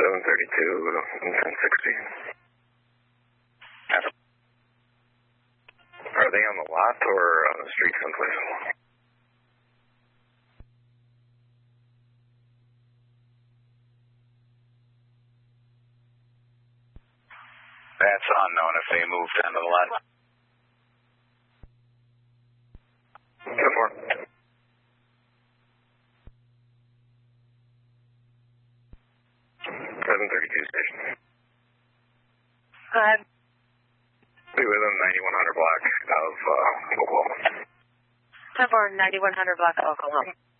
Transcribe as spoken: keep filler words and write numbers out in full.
seven thirty-two and ten sixty. Are they on the lot or on the street someplace? That's unknown if they moved onto the lot. ten four. seven thirty-two station. Hi. Be within ninety-one hundred block of uh, Oklahoma. ten four, ninety-one hundred block of Oklahoma.